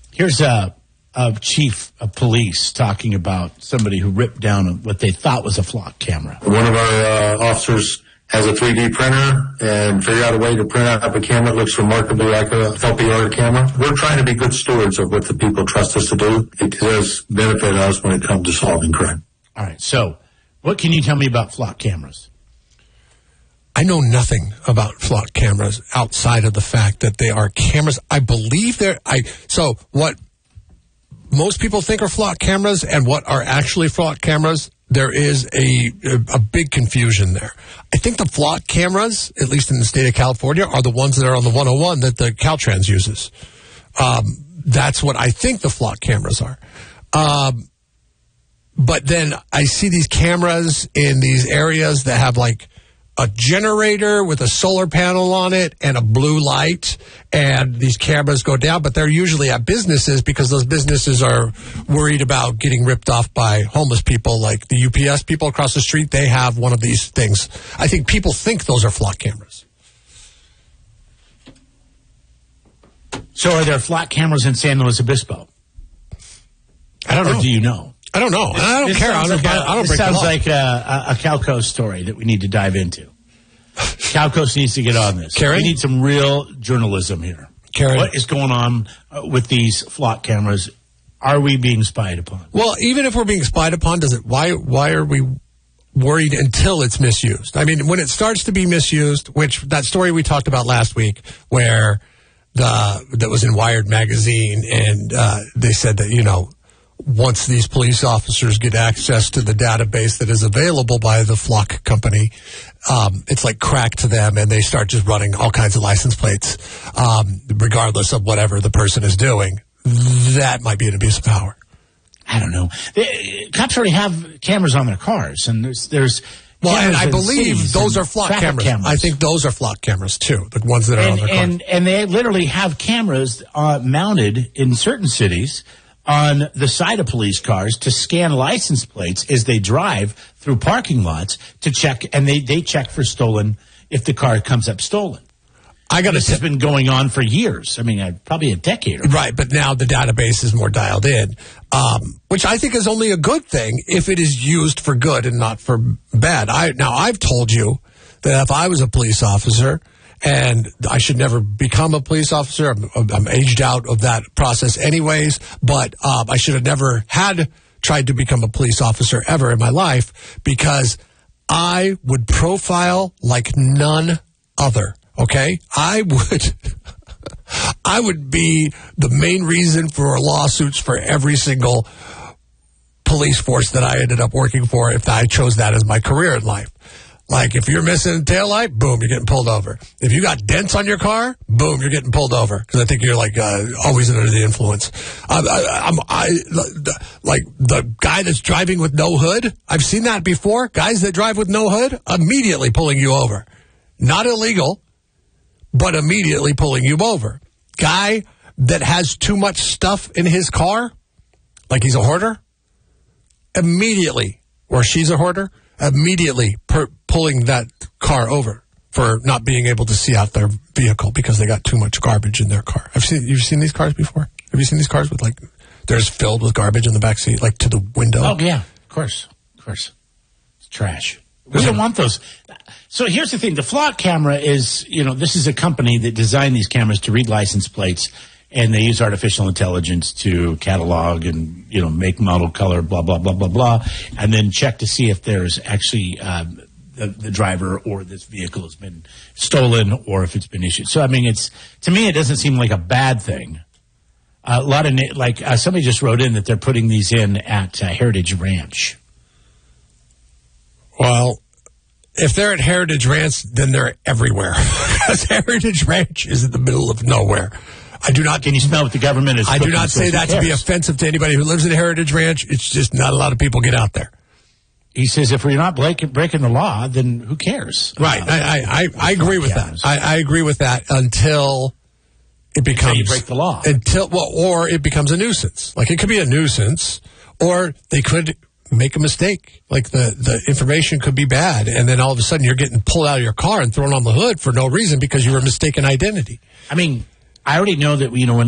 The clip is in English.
Here's a chief of police talking about somebody who ripped down what they thought was a flock camera. One of our officers has a 3D printer and figured out a way to print out a camera that looks remarkably like a LPR camera. We're trying to be good stewards of what the people trust us to do. It does benefit us when it comes to solving crime. All right, so what can you tell me about flock cameras? I know nothing about flock cameras outside of the fact that they are cameras. I believe so what most people think are flock cameras and what are actually flock cameras, there is a big confusion there. I think the flock cameras, at least in the state of California, are the ones that are on the 101 that the Caltrans uses. That's what I think the flock cameras are. But then I see these cameras in these areas that have like a generator with a solar panel on it and a blue light, and these cameras go down, but they're usually at businesses because those businesses are worried about getting ripped off by homeless people, like the UPS people across the street. They have one of these things. I think people think those are flock cameras. So are there flock cameras in San Luis Obispo? I don't know. Or do you know? I don't know. I don't care. I don't break the law. This sounds like a Calco story that we need to dive into. Calco needs to get on this. Karen? We need some real journalism here. Karen? What is going on with these flock cameras? Are we being spied upon? Well, even if we're being spied upon, why are we worried until it's misused? I mean, when it starts to be misused, which that story we talked about last week, where that was in Wired magazine, and they said that, once these police officers get access to the database that is available by the Flock company, it's like crack to them, and they start just running all kinds of license plates, regardless of whatever the person is doing. That might be an abuse of power. I don't know. Cops already have cameras on their cars, and there's well, and I believe those are flock cameras. I think those are flock cameras, too, the ones that are on their cars. And they literally have cameras mounted in certain cities on the side of police cars to scan license plates as they drive through parking lots to check, and they check for stolen if the car comes up stolen. This has been going on for years. I mean, probably a decade or more. Right, but now the database is more dialed in, which I think is only a good thing if it is used for good and not for bad. I've told you that if I was a police officer, and I should never become a police officer. I'm aged out of that process anyways, but I should have never tried to become a police officer ever in my life, because I would profile like none other, okay? I would be the main reason for lawsuits for every single police force that I ended up working for if I chose that as my career in life. Like, if you're missing a taillight, boom, you're getting pulled over. If you got dents on your car, boom, you're getting pulled over. Because I think you're, always under the influence. Like, the guy that's driving with no hood, I've seen that before. Guys that drive with no hood, immediately pulling you over. Not illegal, but immediately pulling you over. Guy that has too much stuff in his car, like he's a hoarder, immediately, or she's a hoarder, immediately pulling that car over for not being able to see out their vehicle because they got too much garbage in their car. You've seen these cars before? Have you seen these cars with there's filled with garbage in the back seat, to the window? Oh yeah, of course. It's trash. We don't want those. So here's the thing: the Flock camera is, this is a company that designed these cameras to read license plates, and they use artificial intelligence to catalog and, make, model, color, blah, blah, blah, blah, blah, and then check to see if there's actually the driver or this vehicle has been stolen or if it's been issued. So, I mean, to me, it doesn't seem like a bad thing. A lot of, somebody just wrote in that they're putting these in at Heritage Ranch. Well, if they're at Heritage Ranch, then they're everywhere. Because Heritage Ranch is in the middle of nowhere. Can you smell what the government is cooking? I do not say that to be offensive to anybody who lives in Heritage Ranch. It's just not a lot of people get out there. He says if we're not breaking the law, then who cares? Right. I agree with that. I agree with that until it becomes... you break the law. Or it becomes a nuisance. It could be a nuisance, or they could make a mistake. The information could be bad, and then all of a sudden you're getting pulled out of your car and thrown on the hood for no reason because you were mistaken identity. I mean, I already know that, when